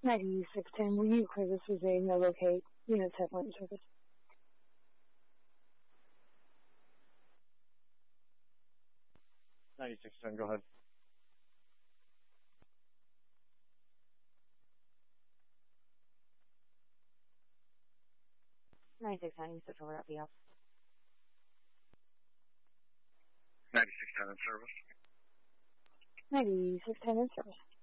9610, will you clear this as a no locate? Units have line service. 9610, go ahead. You switch over at BF. 9610 in service. 9610 in service.